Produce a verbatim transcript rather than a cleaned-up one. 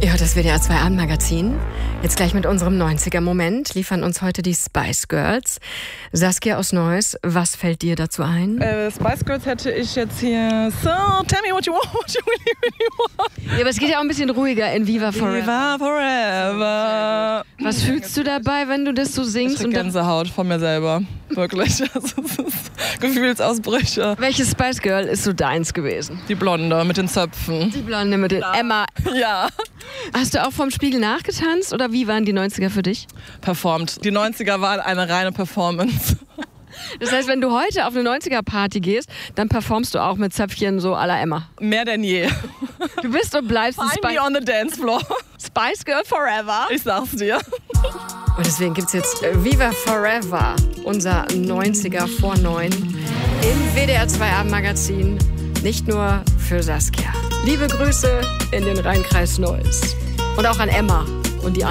Ja, das W D R zwei Abendmagazin. Jetzt gleich mit unserem neunziger-Moment liefern uns heute die Spice Girls. Saskia aus Neuss, was fällt dir dazu ein? Äh, Spice Girls hätte ich jetzt hier So, tell me what you want, what you really, really want. Ja, aber es geht ja auch ein bisschen ruhiger in Viva Forever. Viva Forever. Was fühlst du dabei, wenn du das so singst? Ich krieg Gänsehaut von mir selber. Wirklich. Also, es ist Gefühlsausbrüche. Welches Spice Girl ist so deins gewesen? Die Blonde mit den Zöpfen. Die Blonde mit den Emma. Ja. Hast du auch vom Spiegel nachgetanzt oder wie waren die neunziger für dich? Performt. Die neunziger waren eine reine Performance. Das heißt, wenn du heute auf eine neunziger-Party gehst, dann performst du auch mit Zöpfchen so à la Emma. Mehr denn je. Du bist und bleibst ein Find me on the dance floor. Spice Girl forever. Ich sag's dir. Und deswegen gibt's jetzt Viva Forever, unser neunziger vor neun im W D R zwei Abendmagazin. Nicht nur für Saskia. Liebe Grüße in den Rheinkreis Neuss. Und auch an Emma und die anderen.